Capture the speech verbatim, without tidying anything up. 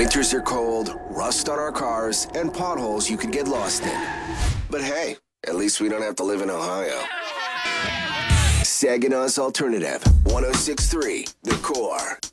Winters are cold, rust on our cars, and potholes you could get lost in. But hey, at least we don't have to live in Ohio. Saginaw's Alternative, one oh six point three, The Core.